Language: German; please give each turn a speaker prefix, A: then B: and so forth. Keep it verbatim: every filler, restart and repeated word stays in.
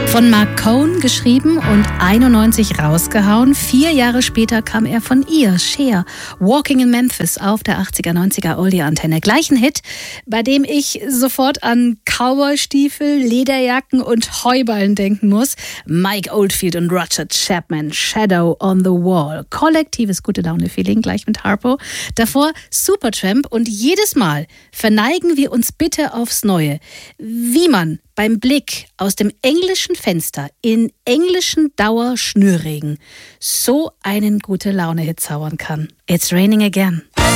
A: Von Mark Cohn geschrieben und einundneunzig rausgehauen. Vier Jahre später kam er von ihr, Cher, Walking in Memphis auf der achtziger, neunziger Oldie-Antenne. Gleichen Hit, bei dem ich sofort an Cowboystiefel, Lederjacken und Heuballen denken muss. Mike Oldfield und Roger Chapman, Shadow on the Wall. Kollektives Gute-Laune-Feeling, gleich mit Harpo. Davor Supertramp und jedes Mal verneigen wir uns bitte aufs Neue, wie man beim Blick aus dem englischen Fenster in englischen Dauerschnürregen so einen Gute-Laune-Hit zaubern kann. It's Raining Again.